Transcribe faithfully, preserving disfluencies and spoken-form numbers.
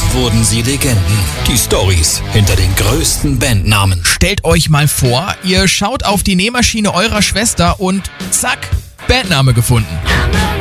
wurden sie Legenden. Die Storys hinter den größten Bandnamen. Stellt euch mal vor, ihr schaut auf die Nähmaschine eurer Schwester und zack, Bandname gefunden.